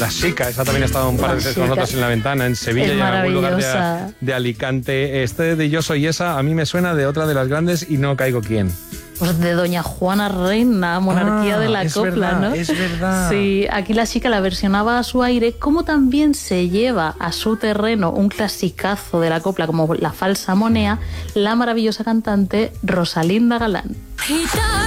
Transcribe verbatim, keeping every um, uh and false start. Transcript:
La Chica, esa también ha estado un par de veces con nosotros en La Ventana, en Sevilla y en algún lugar de, de Alicante. Este de Yo Soy Esa a mí me suena de otra de las grandes y no caigo quién. Pues de Doña Juana Reina, Monarquía ah, de la es Copla, verdad, ¿no? Es verdad. Sí, aquí La Chica la versionaba a su aire, como también se lleva a su terreno un clasicazo de la copla como La Falsa Monea, la maravillosa cantante Rosalinda Galán.